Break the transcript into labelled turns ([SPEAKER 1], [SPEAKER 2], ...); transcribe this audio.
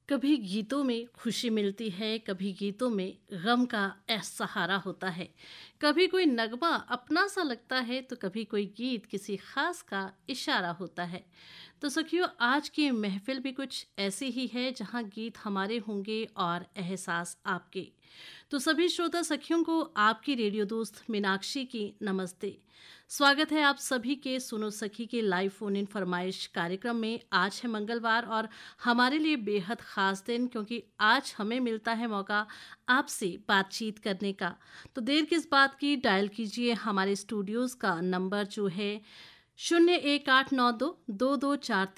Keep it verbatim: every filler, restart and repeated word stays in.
[SPEAKER 1] कभी गीतों में खुशी मिलती है, कभी गीतों में गम का एहस सहारा होता है। कभी कोई नगमा अपना सा लगता है तो कभी कोई गीत किसी खास का इशारा होता है। तो सखियों, आज की महफिल भी कुछ ऐसी ही है जहां गीत हमारे होंगे और एहसास आपके। तो सभी श्रोता सखियों को आपकी रेडियो दोस्त मीनाक्षी की नमस्ते। स्वागत है आप सभी के सुनो सखी के लाइव फोन इन फरमाइश कार्यक्रम में। आज है मंगलवार और हमारे लिए बेहद ख़ास दिन, क्योंकि आज हमें मिलता है मौका आपसे बातचीत करने का। तो देर किस बात की, डायल कीजिए हमारे स्टूडियोज़ का नंबर जो है शून्य एक आठ नौ दो दो दो चार